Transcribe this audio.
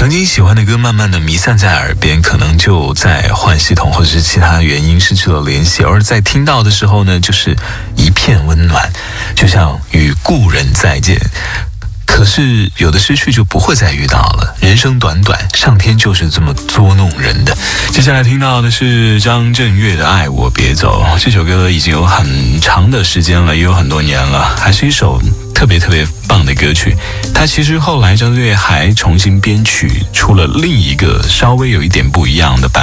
曾经喜欢的歌慢慢的弥散在耳边，可能就在换系统或者是其他原因失去了联系，而在听到的时候呢，就是一片温暖，就像与故人再见。可是有的失去就不会再遇到了，人生短短，上天就是这么捉弄人的。接下来听到的是张震岳的《爱我别走》，这首歌已经有很长的时间了，也有很多年了，还是一首特别棒的歌曲。它其实后来张震岳还重新编曲出了另一个稍微有一点不一样的版